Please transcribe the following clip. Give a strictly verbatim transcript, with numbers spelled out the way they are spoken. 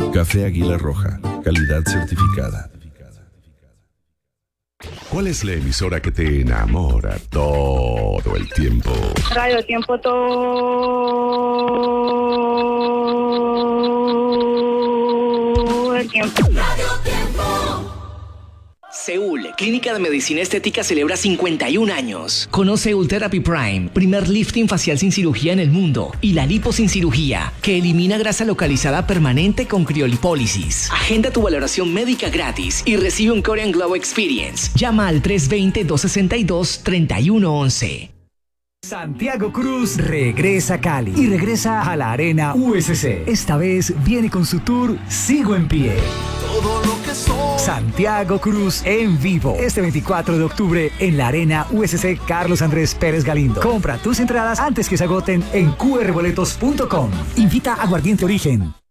Café Águila Roja, calidad certificada. ¿Cuál es la emisora que te enamora todo el tiempo? Radio Tiempo todo el tiempo. Radio Tiempo. Seúl, Clínica de Medicina Estética celebra cincuenta y un años. Conoce Ultherapy Prime, primer lifting facial sin cirugía en el mundo, y la lipo sin cirugía, que elimina grasa localizada permanente con criolipólisis. Agenda tu valoración médica gratis y recibe un Korean Glow Experience. Llama al tres dos cero, dos seis dos, tres uno uno uno. Santiago Cruz regresa a Cali y regresa a la Arena U S C. Esta vez viene con su tour Sigo en Pie. Todo lo que soy. Santiago Cruz en vivo este veinticuatro de octubre en la Arena U S C Carlos Andrés Pérez Galindo. Compra tus entradas antes que se agoten en cu erre boletos punto com. Invita a Aguardiente Origen.